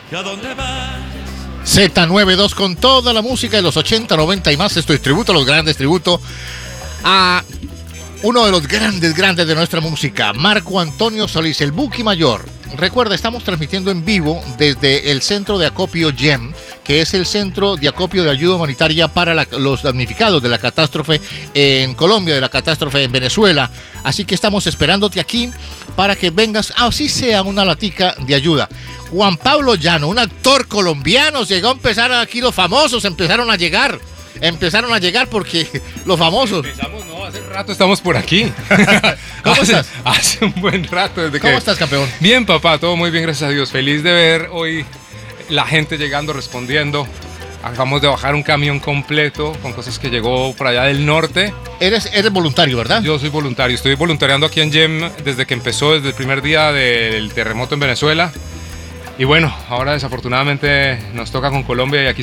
¿Y a dónde vas? Z92 con toda la música de los 80, 90 y más. Esto es tributo a los grandes, tributo a uno de los grandes de nuestra música, Marco Antonio Solís, el Buki Mayor. Recuerda, estamos transmitiendo en vivo desde el centro de acopio GEM, que es el centro de acopio de ayuda humanitaria para los damnificados de la catástrofe en Colombia, de la catástrofe en Venezuela. Así que estamos esperándote aquí para que vengas, así sea una latica de ayuda. Juan Pablo Llano, un actor colombiano, llegó a empezar aquí, los famosos empezaron a llegar porque los famosos. Empezamos, no, hace rato estamos por aquí. ¿Cómo estás? Hace un buen rato. ¿Cómo estás, campeón? Bien, papá, todo muy bien, gracias a Dios. Feliz de ver hoy la gente llegando, respondiendo. Acabamos de bajar un camión completo con cosas que llegó por allá del norte. Eres voluntario, ¿verdad? Yo soy voluntario, estoy voluntariando aquí en GEM desde que empezó, desde el primer día del terremoto en Venezuela. Y bueno, ahora desafortunadamente nos toca con Colombia y aquí